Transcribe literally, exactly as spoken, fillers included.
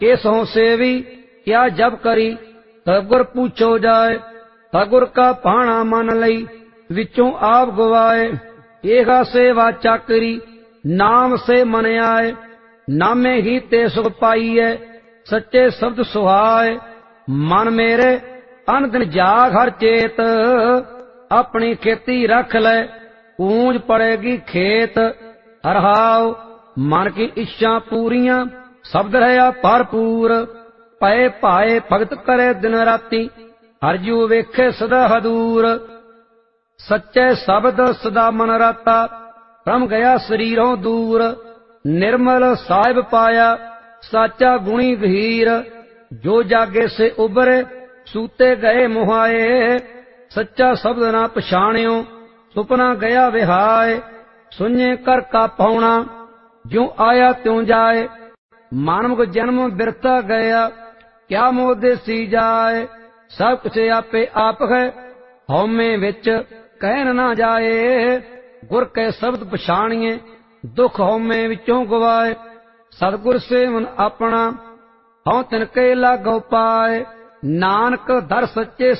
केसों सेवी क्या जब करी, सतगुर पूछो जाए। सतगुर का पाणा मन लई, विचों आप गवाए। एहा सेवा चाकरी, नाम से मन आए। नामे ही ते सुख पाईए, सच्चे शब्द सुहाए। मन मेरे अन दिन जाग हर चेत, अपनी खेती रख ले, पूंज पड़ेगी खेत। हरहाओ मन की इच्छा पूरियां, शब्द रहा भरपूर। पए पाए भगत करे दिन राती, हरजू वेखे सदा हदूर। सच्चे शब्द सदा मन राता, भ्रम गया शरीरों दूर। निर्मल साहिब पाया, साचा गुणी गहीर। जो जागे से उबरे, सूते गए मुहाए। सच्चा शब्द ना पछाणियो, सुपना गया विहाय। सुने कर का पौना, ज्यों आया त्यों जाए। मानव जन्म बिरता गया, क्या मोह देसी जाए। सब कुछ आपे आप है, हौमे विच कहन ना जाए। गुर के शब्द पछाणिए, दुख हौमे विचों गवाए। सतगुर सेवन अपना, हौं तिनके लागो पाए। नानक दर सच्चे